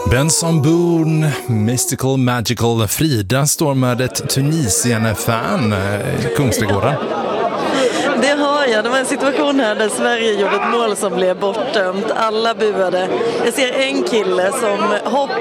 Benson Boone, Mystical Magical. Frida står med ett Tunisien-fan i Kungsträdgården. Det har jag. Det var en situation här där Sverige gjorde ett mål som blev bortdömt. Alla buade. Jag ser en kille som hoppar